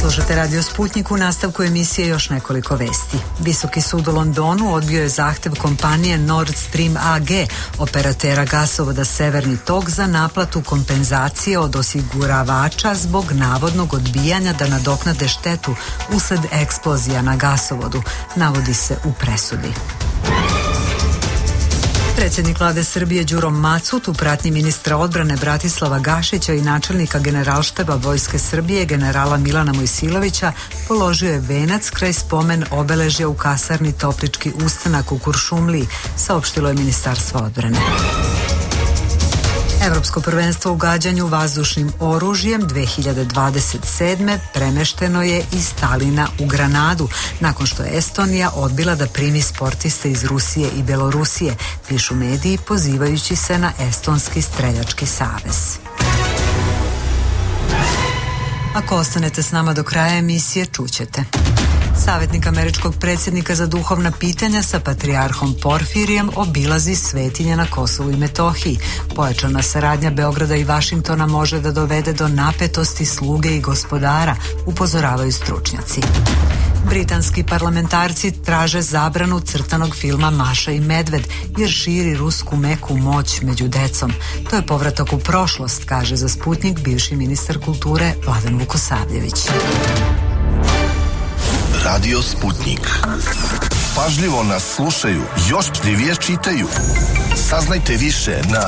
Slušate Radio Sputnik, u nastavku emisije još nekoliko vesti. Visoki sud u Londonu odbio je zahtev kompanije Nord Stream AG, operatera gasovoda Severni tok, za naplatu kompenzacije od osiguravača zbog navodnog odbijanja da nadoknade štetu usled eksplozija na gasovodu, navodi se u presudi. Predsjednik vlade Srbije Đuro Macut u pratnji ministra odbrane Bratislava Gašića i načelnika Generalštaba Vojske Srbije generala Milana Mojsilovića položio je venac kraj spomen obeležja u kasarni Toplički ustanak u Kuršumliji, saopštilo je Ministarstvo odbrane. Evropsko prvenstvo u gađanju vazdušnim oružjem 2027. premešteno je iz Talina u Granadu, nakon što je Estonija odbila da primi sportiste iz Rusije i Belorusije, pišu mediji pozivajući se na Estonski streljački savez. Ako ostanete s nama do kraja emisije, čućete. Savjetnik američkog predsjednika za duhovna pitanja sa patrijarhom Porfirijem obilazi svetinje na Kosovu i Metohiji. Pojačana saradnja Beograda i Vašingtona može da dovede do napetosti sluge i gospodara, upozoravaju stručnjaci. Britanski parlamentarci traže zabranu crtanog filma Maša i Medved jer širi rusku meku moć među decom. To je povratak u prošlost, kaže za Sputnik bivši ministar kulture Vladan Vukosavljević. Radio Sputnik. Pažljivo nas slušaju, još pažljivije čitaju. Saznajte više na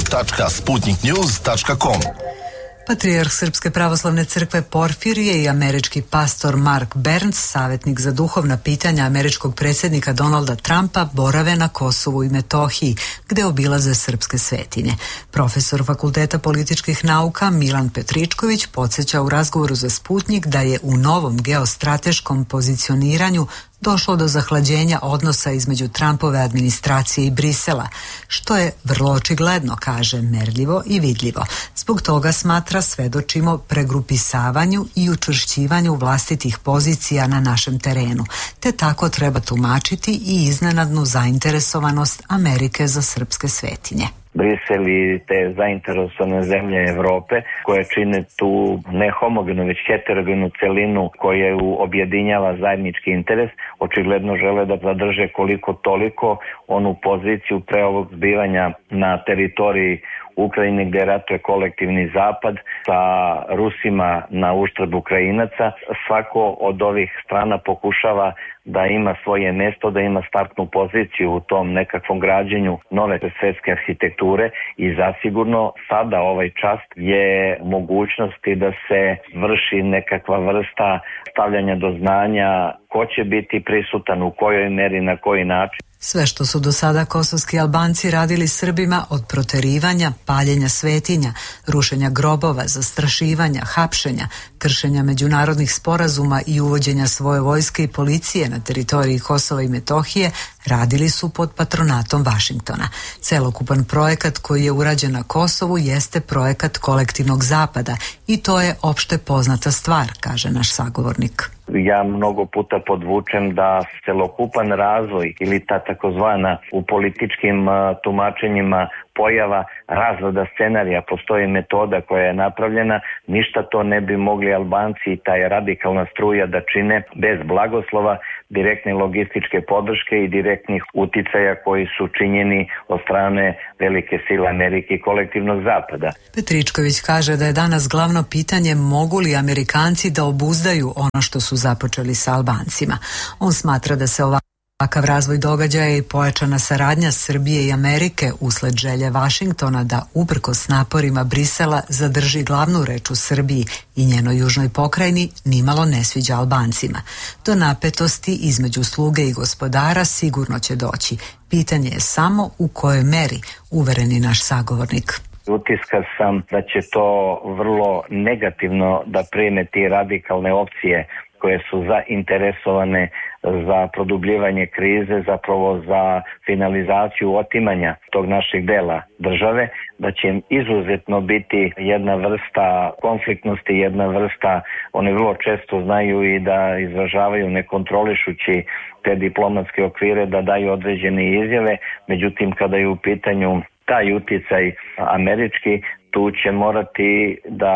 rs.sputniknews.com. Patrijarh Srpske pravoslavne crkve Porfirije i američki pastor Mark Burns, savjetnik za duhovna pitanja američkog predsjednika Donalda Trumpa, borave na Kosovu i Metohiji, gde obilaze srpske svetinje. Profesor Fakulteta političkih nauka Milan Petričković podsjeća u razgovoru za Sputnik da je u novom geostrateškom pozicioniranju došlo do zahlađenja odnosa između Trumpove administracije i Brisela, što je vrlo očigledno, kaže, merljivo i vidljivo. Zbog toga, smatra, svedočimo pregrupisavanju i učvršćivanju vlastitih pozicija na našem terenu, te tako treba tumačiti i iznenadnu zainteresovanost Amerike za srpske svetinje. Brisel i te zainteresovane zemlje Evrope koje čine tu ne homogenu već heterogenu celinu koja objedinjava zajednički interes, očigledno žele da zadrže koliko toliko onu poziciju pre ovog zbivanja na teritoriji Ukrajine gde ratuje kolektivni zapad sa Rusima na uštrb Ukrajinaca. Svako od ovih strana pokušava da ima svoje mesto, da ima startnu poziciju u tom nekakvom građenju nove svetske arhitekture i zasigurno sada ovaj čas je mogućnosti da se vrši nekakva vrsta stavljanja do znanja ko će biti prisutan, u kojoj meri, na koji način. Sve što su do sada kosovski Albanci radili Srbima, od proterivanja, paljenja svetinja, rušenja grobova, zastrašivanja, hapšenja, kršenja međunarodnih sporazuma i uvođenja svoje vojske i policije na teritoriji Kosova i Metohije, radili su pod patronatom Vašingtona. Celokupan projekat koji je urađen na Kosovu jeste projekat kolektivnog zapada i to je opšte poznata stvar, kaže naš sagovornik. Ja mnogo puta podvučem da celokupan razvoj ili ta takozvana u političkim tumačenjima pojava razvoda scenarija, postoji metoda koja je napravljena, ništa to ne bi mogli Albanci i taj radikalna struja da čine bez blagoslova, direktne logističke podrške i direktnih uticaja koji su činjeni od strane velike sile Amerike i kolektivnog zapada. Petričković kaže da je danas glavno pitanje mogu li Amerikanci da obuzdaju ono što su započeli sa Albancima. On smatra da se ovakav razvoj događaja i pojačana saradnja Srbije i Amerike usled želje Vašingtona da uprkos naporima Brisela zadrži glavnu reč u Srbiji i njenoj južnoj pokrajini nimalo ne sviđa Albancima. Do napetosti između sluge i gospodara sigurno će doći. Pitanje je samo u kojoj meri, uvereni naš sagovornik. Utiska sam da će to vrlo negativno da prime ti radikalne opcije koje su zainteresovane za produbljivanje krize, zapravo za finalizaciju otimanja tog našeg dela države, da će im izuzetno biti jedna vrsta konfliktnosti, jedna vrsta, oni vrlo često znaju i da izražavaju nekontrolišući te diplomatske okvire, da daju određene izjave, međutim kada je u pitanju taj uticaj američki, tu će morati da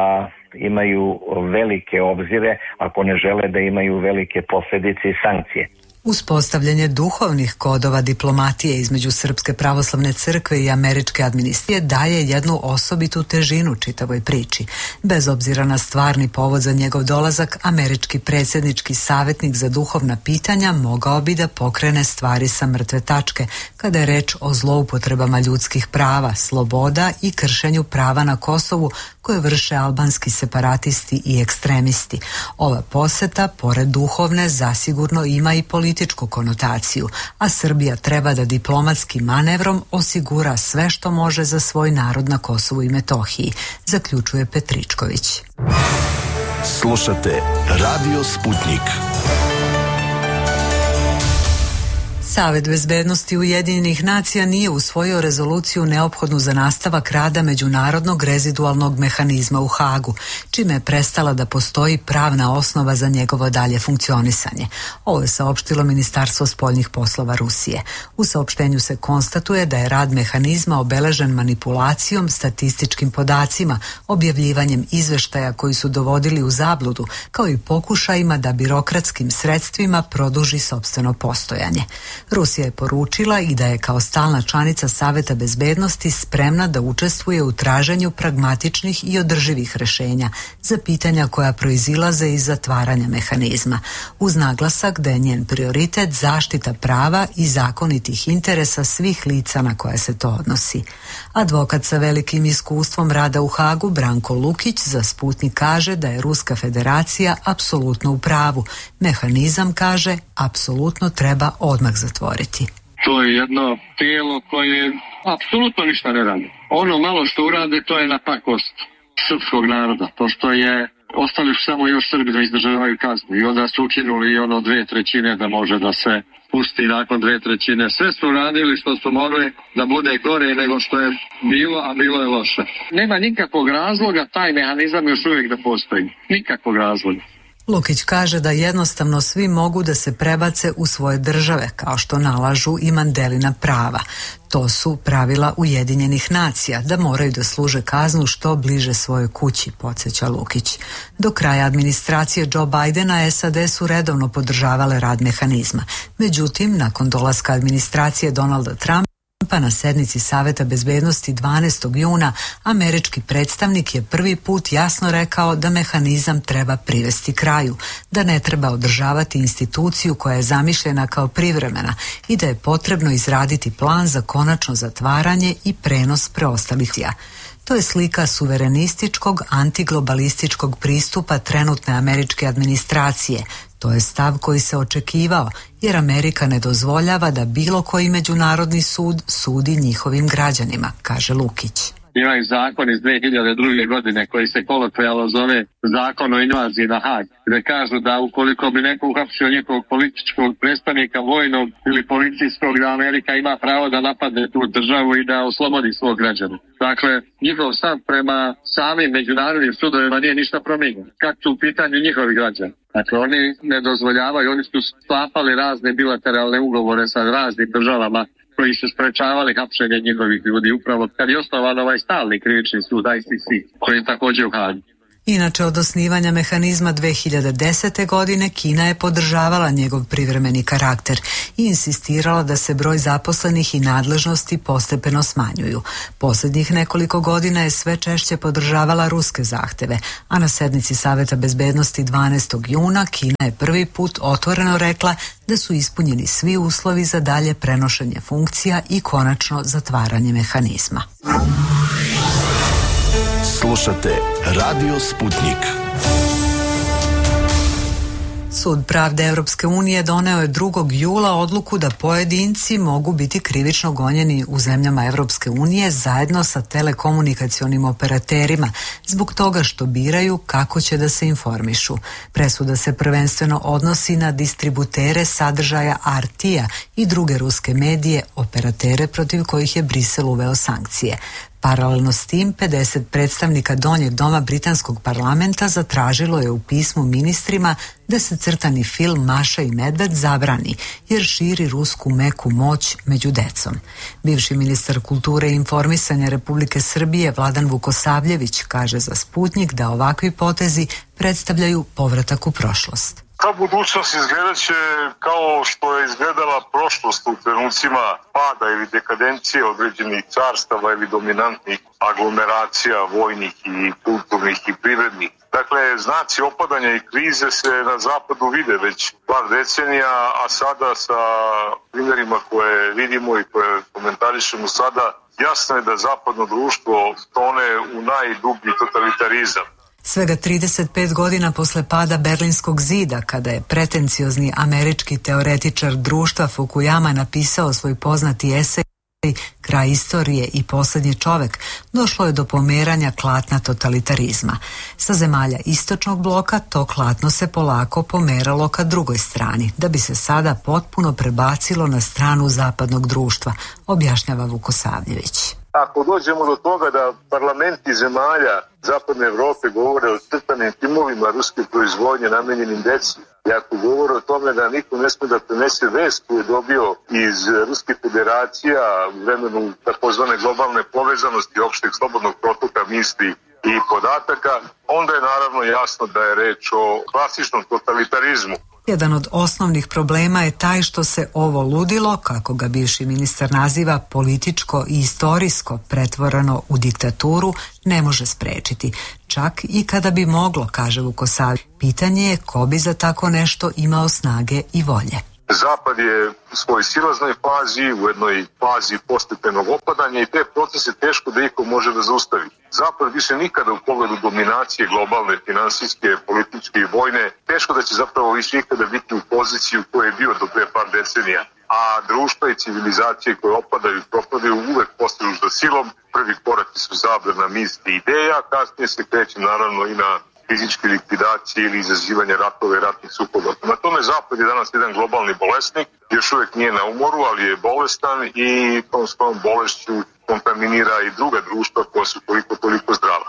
imaju velike obzire ako ne žele da imaju velike posljedice i sankcije. Uspostavljanje duhovnih kodova diplomatije između Srpske pravoslavne crkve i američke administracije daje jednu osobitu težinu čitavoj priči. Bez obzira na stvarni povod za njegov dolazak, američki predsjednički savjetnik za duhovna pitanja mogao bi da pokrene stvari sa mrtve tačke kada je reč o zloupotrebama ljudskih prava, sloboda i kršenju prava na Kosovu koje vrše albanski separatisti i ekstremisti. Ova poseta, pored duhovne, zasigurno ima i političku konotaciju, a Srbija treba da diplomatskim manevrom osigura sve što može za svoj narod na Kosovu i Metohiji, zaključuje Petričković. Slušate Radio Sputnik. Savet bezbednosti Ujedinjenih nacija nije usvojio rezoluciju neophodnu za nastavak rada međunarodnog rezidualnog mehanizma u Hagu, čime je prestala da postoji pravna osnova za njegovo dalje funkcionisanje. Ovo je saopštilo Ministarstvo spoljnih poslova Rusije. U saopštenju se konstatuje da je rad mehanizma obeležen manipulacijom, statističkim podacima, objavljivanjem izveštaja koji su dovodili u zabludu, kao i pokušajima da birokratskim sredstvima produži sopstveno postojanje. Rusija je poručila i da je kao stalna članica Saveta bezbednosti spremna da učestvuje u traženju pragmatičnih i održivih rešenja za pitanja koja proizilaze iz zatvaranja mehanizma, uz naglasak da je njen prioritet zaštita prava i zakonitih interesa svih lica na koje se to odnosi. Advokat sa velikim iskustvom rada u Hagu, Branko Lukić, za Sputnik kaže da je Ruska federacija apsolutno u pravu. Mehanizam, kaže, apsolutno treba odmah zatvoriti. To je jedno tijelo koje apsolutno ništa ne radi. Ono malo što urade, to je na pakost srpskog naroda, pošto je ostali samo još Srbi da izdržavaju kaznu i onda su ukinuli ono 2/3 da može da se pusti nakon 2/3. Sve su radili što su mogli da bude gore nego što je bilo, a bilo je loše. Nema nikakvog razloga taj mehanizam još uvijek da postoji. Nikakvog razloga. Lukić kaže da jednostavno svi mogu da se prebace u svoje države, kao što nalažu i Mandelina prava. To su pravila Ujedinjenih nacija, da moraju da služe kaznu što bliže svojoj kući, podsjeća Lukić. Do kraja administracije Joe Bidena SAD su redovno podržavale rad mehanizma. Međutim, nakon dolaska administracije Donalda Trumpa na sednici Saveta bezbednosti 12. juna, američki predstavnik je prvi put jasno rekao da mehanizam treba privesti kraju, da ne treba održavati instituciju koja je zamišljena kao privremena i da je potrebno izraditi plan za konačno zatvaranje i prenos preostalih. To je slika suverenističkog, antiglobalističkog pristupa trenutne američke administracije. To je stav koji se očekivao, jer Amerika ne dozvoljava da bilo koji međunarodni sud sudi njihovim građanima, kaže Lukić. Imaju zakon iz 2002. godine koji se kolokvijalno zove Zakon o invaziji na Hag, gdje kažu da ukoliko bi neko uhapsio nekog političkog predstavnika vojnog ili policijskog, da Amerika ima pravo da napadne tu državu i da oslobodi svog građana. Dakle, njihov stav prema samim međunarodnim sudovima nije ništa promijenjen. Kad su u pitanju njihovi građani. Dakle, oni ne dozvoljavaju, oni su sklapali razne bilateralne ugovore sa raznim državama koji su sprečavali hapšenje njihovih ljudi, upravo kad je osnovan ovaj stalni krivični sud ICC, koji je također u Hagi. Inače, od osnivanja mehanizma 2010. godine Kina je podržavala njegov privremeni karakter i insistirala da se broj zaposlenih i nadležnosti postepeno smanjuju. Posljednjih nekoliko godina je sve češće podržavala ruske zahteve, a na sednici Saveta bezbednosti 12. juna Kina je prvi put otvoreno rekla da su ispunjeni svi uslovi za dalje prenošenje funkcija i konačno zatvaranje mehanizma. Slušate Radio Sputnik. Sud pravde Europske unije doneo je 2. jula odluku da pojedinci mogu biti krivično gonjeni u zemljama Europske unije zajedno sa telekomunikacionim operaterima zbog toga što biraju kako će da se informišu. Presuda se prvenstveno odnosi na distributere sadržaja RT-a i druge ruske medije, operatere protiv kojih je Brisel uveo sankcije. Paralelno s tim, 50 predstavnika donjeg doma britanskog parlamenta zatražilo je u pismu ministrima da se crtani film Maša i medved zabrani, jer širi rusku meku moć među decom. Bivši ministar kulture i informisanja Republike Srbije Vladan Vukosavljević kaže za Sputnjik da ovakvi potezi predstavljaju povratak u prošlost. Ta budućnost izgledat će kao što je izgledala prošlost u trenucima pada ili dekadencije određenih carstava ili dominantnih aglomeracija vojnih i kulturnih i privrednih. Dakle, znaci opadanja i krize se na zapadu vide već par decenija, a sada sa primjerima koje vidimo i koje komentarišemo sada, jasno je da zapadno društvo tone u najdublji totalitarizam. Svega 35 godina posle pada Berlinskog zida, kada je pretenciozni američki teoretičar društva Fukuyama napisao svoj poznati esej Kraj istorije i posljednji čovek, došlo je do pomeranja klatna totalitarizma. Sa zemalja istočnog bloka to klatno se polako pomeralo ka drugoj strani, da bi se sada potpuno prebacilo na stranu zapadnog društva, objašnjava Vukosavljević. Ako dođemo do toga da parlamenti zemalja Zapadne Evrope govore o crtanim filmovima ruske proizvodnje namenjenim deci, i ako govore o tome da niko ne sme da prenese vest koju je dobio iz Ruske federacija u vremenu takozvane globalne povezanosti opšteg slobodnog protoka misli i podataka, onda je naravno jasno da je reč o klasičnom totalitarizmu. Jedan od osnovnih problema je taj što se ovo ludilo, kako ga bivši ministar naziva, političko i istorijsko pretvoreno u diktaturu, ne može sprečiti. Čak i kada bi moglo, kaže Vukosavljević. Pitanje je ko bi za tako nešto imao snage i volje. Zapad je u svojoj silaznoj fazi, u jednoj fazi postepenog opadanja i te procese teško da iko može da zaustavi. Zapad više nikada u pogledu dominacije globalne, finansijske, političke i vojne, teško da će zapravo više nikada biti u poziciji u kojoj je bio do pre par decenija. A društva i civilizacije koje opadaju i propadaju uvek postižu za silom. Prvi koraki su zabrana misli i ideja, kasnije se kreće naravno i na fizičke likvidacije ili izazivanje ratova i ratnih sukoba. Na tome Zapad je danas jedan globalni bolesnik, još uvijek nije na umoru, ali je bolestan i tom svojom bolešću kontaminira i druga društva koja su toliko zdrava.